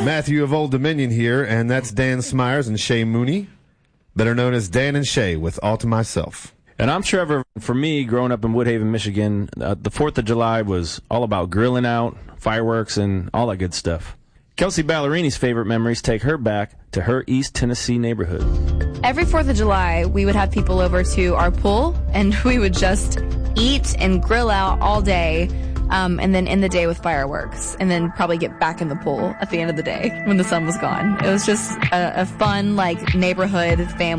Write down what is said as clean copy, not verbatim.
Matthew of Old Dominion here, and that's Dan Smyers and Shay Mooney, better known as Dan and Shay with All to Myself. And I'm Trevor. For me, growing up in Woodhaven, Michigan, the 4th of July was all about grilling out, fireworks, and all that good stuff. Kelsey Ballerini's favorite memories take her back to her East Tennessee neighborhood. Every 4th of July, we would have people over to our pool, and we would just eat and grill out all day, and then end the day with fireworks, and then probably get back in the pool at the end of the day when the sun was gone. It was just a fun, neighborhood family.